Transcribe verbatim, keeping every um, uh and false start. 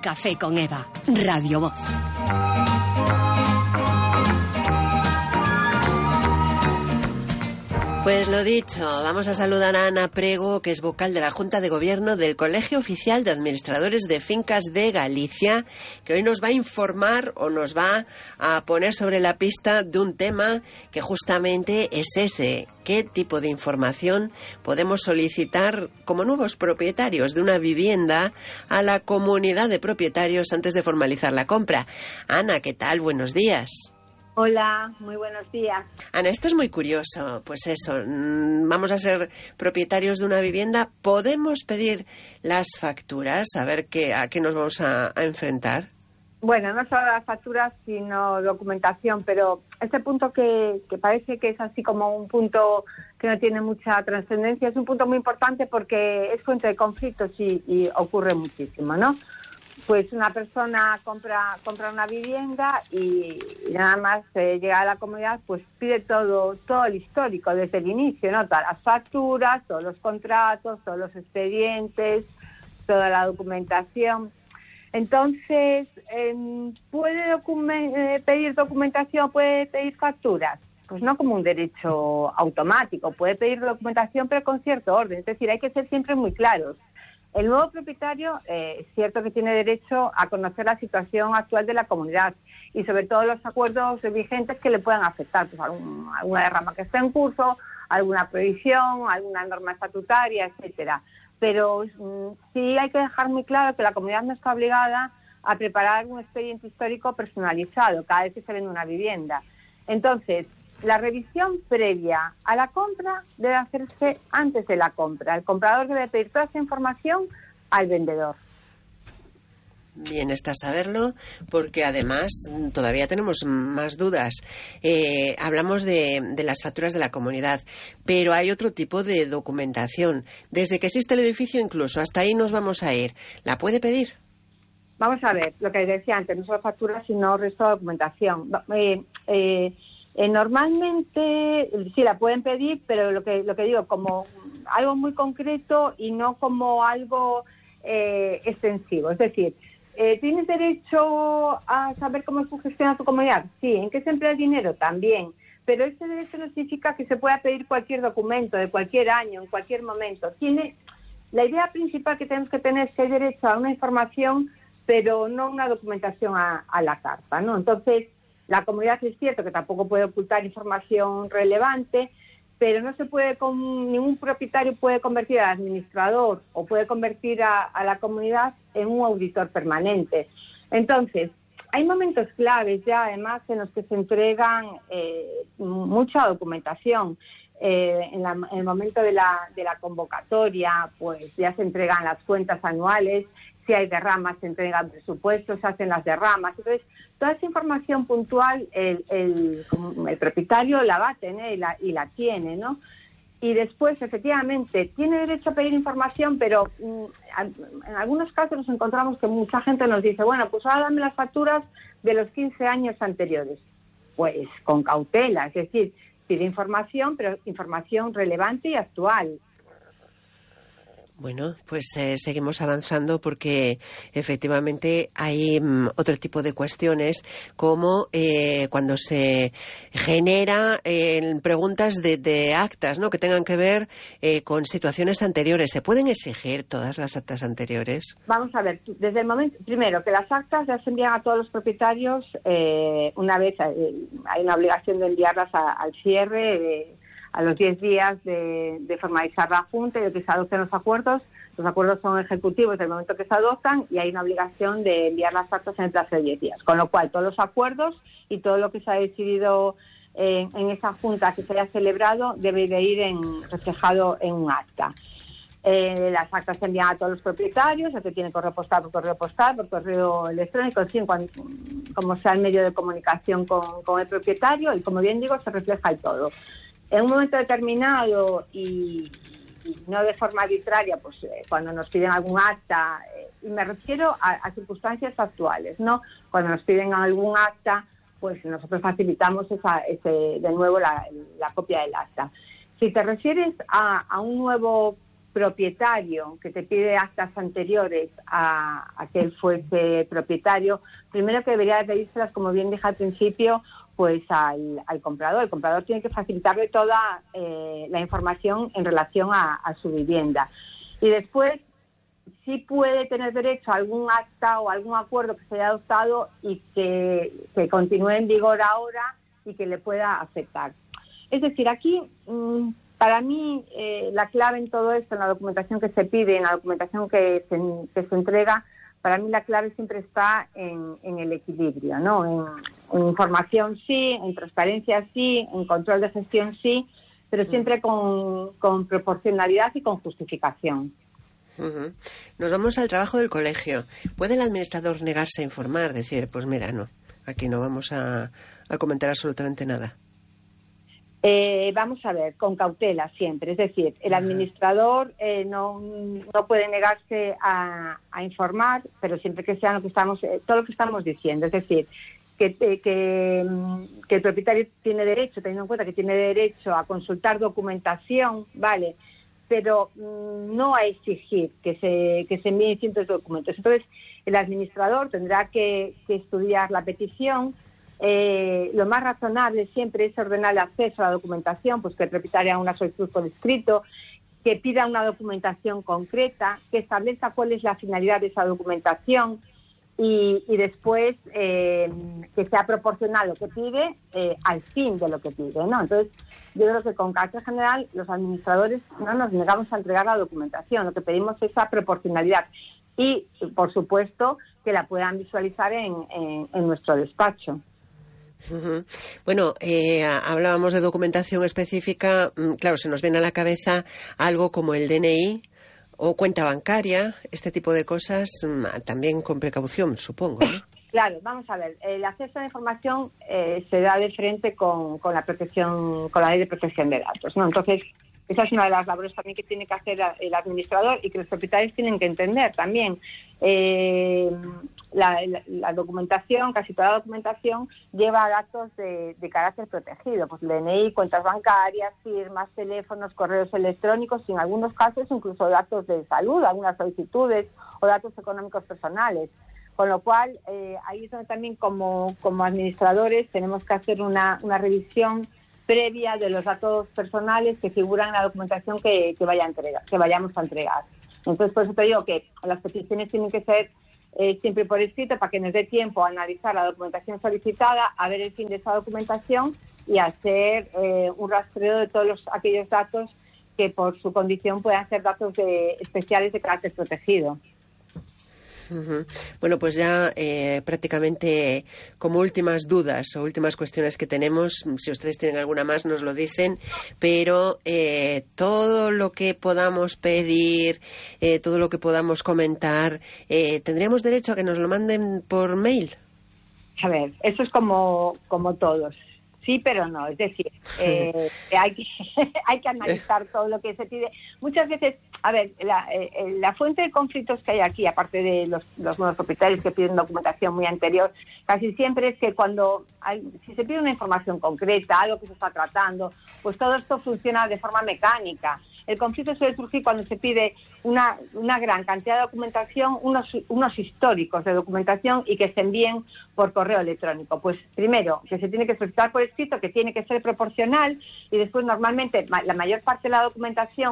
Café con Eva, Radio Voz. Pues lo dicho, vamos a saludar a Ana Prego, que es vocal de la Junta de Gobierno del Colegio Oficial de Administradores de Fincas de Galicia, que hoy nos va a informar o nos va a poner sobre la pista de un tema que justamente es ese. ¿Qué tipo de información podemos solicitar como nuevos propietarios de una vivienda a la comunidad de propietarios antes de formalizar la compra? Ana, ¿qué tal? Buenos días. Hola, muy buenos días. Ana, esto es muy curioso. Pues eso, vamos a ser propietarios de una vivienda. ¿Podemos pedir las facturas? A ver qué, a qué nos vamos a, a enfrentar. Bueno, no solo las facturas, sino documentación, pero este punto que, que parece que es así como un punto que no tiene mucha trascendencia, es un punto muy importante porque es fuente de conflictos y, y ocurre muchísimo, ¿no? Pues una persona compra compra una vivienda y, y nada más eh, llega a la comunidad, pues pide todo todo el histórico desde el inicio, ¿no? Todas las facturas, todos los contratos, todos los expedientes, toda la documentación. Entonces, eh, ¿puede document- eh, pedir documentación, puede pedir facturas? Pues no como un derecho automático, puede pedir documentación pero con cierto orden, es decir, hay que ser siempre muy claros. El nuevo propietario eh, es cierto que tiene derecho a conocer la situación actual de la comunidad y sobre todo los acuerdos vigentes que le puedan afectar, pues algún, alguna derrama que esté en curso, alguna prohibición, alguna norma estatutaria, etcétera. Pero mm, sí hay que dejar muy claro que la comunidad no está obligada a preparar un expediente histórico personalizado cada vez que se vende una vivienda. Entonces, la revisión previa a la compra debe hacerse antes de la compra. El comprador debe pedir toda esa información al vendedor. Bien está saberlo, porque además todavía tenemos más dudas. Eh, hablamos de, de las facturas de la comunidad, pero hay otro tipo de documentación. Desde que existe el edificio incluso, hasta ahí nos vamos a ir. ¿La puede pedir? Vamos a ver, lo que decía antes, no solo facturas, sino resto de documentación. Eh, eh, Eh, normalmente sí la pueden pedir, pero lo que lo que digo, como algo muy concreto y no como algo eh, extensivo. Es decir, eh, ¿tienes derecho a saber cómo se gestiona tu comunidad? Sí. ¿En qué se emplea el dinero? También. Pero ese derecho no significa que se pueda pedir cualquier documento de cualquier año, en cualquier momento. Tiene la idea principal que tenemos que tener es que hay derecho a una información, pero no una documentación a, a la carta, ¿no? Entonces, la comunidad es cierto que tampoco puede ocultar información relevante, pero no se puede, con, ningún propietario puede convertir al administrador o puede convertir a, a la comunidad en un auditor permanente. Entonces, hay momentos claves ya, además, en los que se entregan eh, mucha documentación. Eh, en, la, en el momento de la, de la convocatoria, pues ya se entregan las cuentas anuales. Si hay derramas, se entregan presupuestos, se hacen las derramas. Entonces, toda esa información puntual el, el, el propietario la va a tener y la, y la tiene, ¿no? Y después, efectivamente, tiene derecho a pedir información, pero mm, en algunos casos nos encontramos que mucha gente nos dice, bueno, pues ahora dame las facturas de los quince años anteriores. Pues con cautela, es decir, pide información, pero información relevante y actual. Bueno, pues eh, seguimos avanzando porque efectivamente hay mm, otro tipo de cuestiones como eh, cuando se genera eh, preguntas de, de actas, ¿no? Que tengan que ver eh, con situaciones anteriores. ¿Se pueden exigir todas las actas anteriores? Vamos a ver, desde el momento, primero, que las actas ya se envían a todos los propietarios eh, una vez, eh, hay una obligación de enviarlas a, al cierre, eh, a los diez días de, de formalizar la Junta y de que se adopten los acuerdos. Los acuerdos son ejecutivos desde el momento que se adoptan y hay una obligación de enviar las actas en el plazo de diez días. Con lo cual, todos los acuerdos y todo lo que se ha decidido eh, en esa Junta que se haya celebrado debe de ir en, reflejado en un acta. Eh, las actas se envían a todos los propietarios, el que tiene correo postal por correo postal, por correo electrónico, en fin, cuando, como sea el medio de comunicación con, con el propietario, y como bien digo, se refleja el todo. En un momento determinado y, y no de forma arbitraria, pues eh, cuando nos piden algún acta, eh, y me refiero a, a circunstancias actuales, ¿no? Cuando nos piden algún acta, pues nosotros facilitamos esa, ese, de nuevo la, la copia del acta. Si te refieres a, a un nuevo propietario que te pide actas anteriores a, a que él fuese propietario, primero que debería de pedírselas, como bien dije al principio, pues al, al comprador. El comprador tiene que facilitarle toda eh, la información en relación a, a su vivienda. Y después sí puede tener derecho a algún acta o algún acuerdo que se haya adoptado y que, que continúe en vigor ahora y que le pueda afectar. Es decir, aquí... Mmm, Para mí, eh, la clave en todo esto, en la documentación que se pide, en la documentación que se, que se entrega, para mí la clave siempre está en, en el equilibrio, ¿no? En, en información sí, en transparencia sí, en control de gestión sí, pero siempre con, con proporcionalidad y con justificación. Uh-huh. Nos vamos al trabajo del colegio. ¿Puede el administrador negarse a informar? Decir, pues mira, no, aquí no vamos a, a comentar absolutamente nada. Eh, vamos a ver, con cautela siempre. Es decir, el administrador eh, no, no puede negarse a, a informar, pero siempre que sea lo que estamos, eh, todo lo que estamos diciendo. Es decir, que, que, que el propietario tiene derecho, teniendo en cuenta que tiene derecho a consultar documentación, ¿vale? Pero mm, no a exigir que se, que se envíen cientos de documentos. Entonces, el administrador tendrá que, que estudiar la petición. Eh, lo más razonable siempre es ordenar el acceso a la documentación, pues que el propietario haga una solicitud por escrito, que pida una documentación concreta, que establezca cuál es la finalidad de esa documentación y, y después eh, que sea proporcional lo que pide eh, al fin de lo que pide, ¿no? Entonces, yo creo que con carácter general los administradores no nos negamos a entregar la documentación, lo que pedimos es esa proporcionalidad y, por supuesto, que la puedan visualizar en, en, en nuestro despacho. Uh-huh. Bueno, eh, hablábamos de documentación específica. Claro, se nos viene a la cabeza algo como el D N I o cuenta bancaria, este tipo de cosas, también con precaución, supongo, ¿no? Claro, vamos a ver, el acceso a la información eh, se da de frente con, con la protección, con la ley de protección de datos, ¿no? Entonces, esa es una de las labores también que tiene que hacer el administrador y que los propietarios tienen que entender también. Eh, la, la, la documentación, casi toda la documentación, lleva datos de, de carácter protegido, pues D N I, cuentas bancarias, firmas, teléfonos, correos electrónicos y en algunos casos incluso datos de salud, algunas solicitudes o datos económicos personales. Con lo cual, eh, ahí es donde también como, como administradores tenemos que hacer una, una revisión previa de los datos personales que figuran en la documentación que, que, vaya a entregar, que vayamos a entregar. Entonces, por eso te digo que las peticiones tienen que ser eh, siempre por escrito para que nos dé tiempo a analizar la documentación solicitada, a ver el fin de esa documentación y hacer eh, un rastreo de todos los, aquellos datos que por su condición puedan ser datos de, especiales de carácter protegido. Uh-huh. Bueno, pues ya eh, prácticamente como últimas dudas o últimas cuestiones que tenemos, si ustedes tienen alguna más nos lo dicen, pero eh, todo lo que podamos pedir, eh, todo lo que podamos comentar, eh, ¿tendríamos derecho a que nos lo manden por mail? A ver, eso es como, como todos. Sí, pero no. Es decir, eh, hay, que, hay que analizar todo lo que se pide. Muchas veces, a ver, la, eh, la fuente de conflictos que hay aquí, aparte de los, los nuevos propietarios que piden documentación muy anterior, casi siempre es que cuando hay, si se pide una información concreta, algo que se está tratando, pues todo esto funciona de forma mecánica. El conflicto suele surgir cuando se pide una, una gran cantidad de documentación, unos, unos históricos de documentación y que se envíen por correo electrónico. Pues primero, que se tiene que solicitar por escrito, que tiene que ser proporcional y después normalmente la mayor parte de la documentación